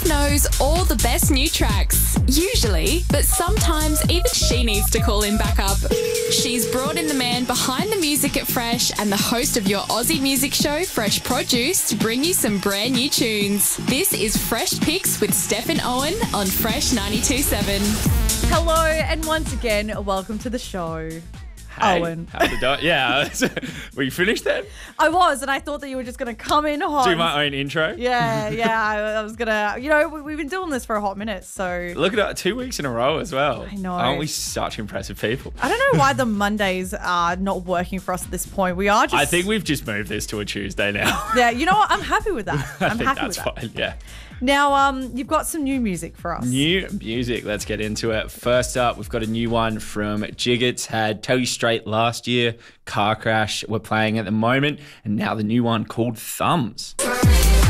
knows all the best new tracks, usually, but sometimes even she needs to call in backup. She's brought in the man behind the music at Fresh and the host of your Aussie music show, Fresh Produce, to bring you some brand new tunes. This is Fresh Picks with Steph and Owen on Fresh 92.7. Hello, and once again, welcome to the show. Hey, Owen. how's it going? Yeah. Were you finished then? I was, and I thought that you were just going to come in hot. Do my own intro? Yeah. I was going to, we've been doing this for a hot minute, so. Look at that, 2 weeks in a row as well. I know. Aren't we such impressive people? I don't know why the Mondays are not working for us at this point. We are just. I think we've just moved this to a Tuesday now. Yeah, you know what? I'm happy with that. I think that's fine, yeah. Now, you've got some new music for us. New music, let's get into it. First up, we've got a new one from Jiggets. Had Tell You Straight last year, Car Crash we're playing at the moment, and now the new one called Thumbs.